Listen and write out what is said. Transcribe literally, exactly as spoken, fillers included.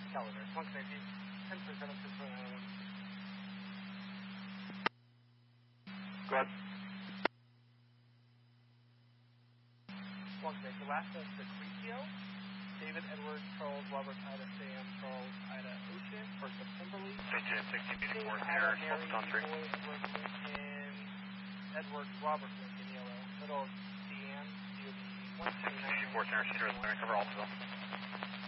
calendar. one safety, ten percent of percent. Go ahead. one safety, last is the Cretio. David, Edward, Charles, Robert, Ida, Sam, Charles, Ida, Ocean, first of Kimberly. Station sixteen meeting four, Ida, error, Mary, focus on three. Boy, Edward, Lincoln, Edward, Robert, Lincoln, yellow. Middle, Deanne, D O B one two nine. sixteen four, center, center, cover Alphaville.